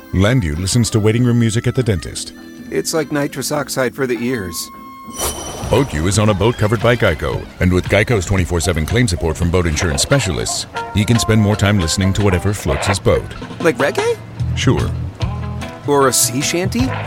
Landu listens to waiting room music at the dentist. It's like nitrous oxide for the ears. Boatju is on a boat covered by Geico, and with Geico's 24/7 claim support from boat insurance specialists, he can spend more time listening to whatever floats his boat. Like reggae? Sure. Or a sea shanty?